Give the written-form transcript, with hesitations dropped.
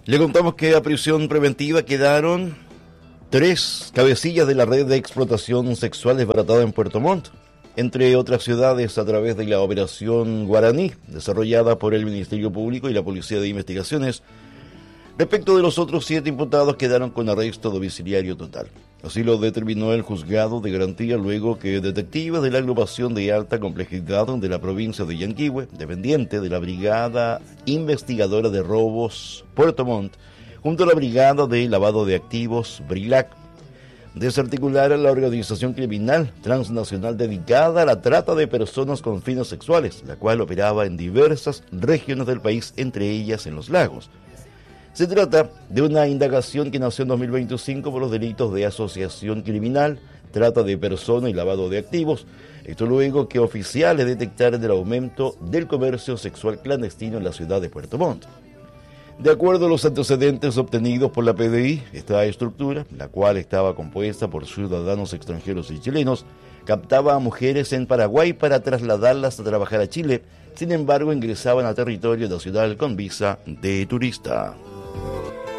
Le contamos que a prisión preventiva quedaron 3 cabecillas de la red de explotación sexual desbaratada en Puerto Montt, entre otras ciudades, a través de la operación Guaraní, desarrollada por el Ministerio Público y la Policía de Investigaciones. Respecto de los otros 7 imputados, quedaron con arresto domiciliario total. Así lo determinó el juzgado de garantía luego que detectives de la agrupación de alta complejidad de la provincia de Yanquihue, dependiente de la Brigada Investigadora de Robos Puerto Montt, junto a la Brigada de Lavado de Activos BRILAC, desarticularon la organización criminal transnacional dedicada a la trata de personas con fines sexuales, la cual operaba en diversas regiones del país, entre ellas en los lagos. Se trata de una indagación que nació en 2025 por los delitos de asociación criminal, trata de personas y lavado de activos. Esto luego que oficiales detectaron el aumento del comercio sexual clandestino en la ciudad de Puerto Montt. De acuerdo a los antecedentes obtenidos por la PDI, esta estructura, la cual estaba compuesta por ciudadanos extranjeros y chilenos, captaba a mujeres en Paraguay para trasladarlas a trabajar a Chile. Sin embargo, ingresaban al territorio nacional con visa de turista.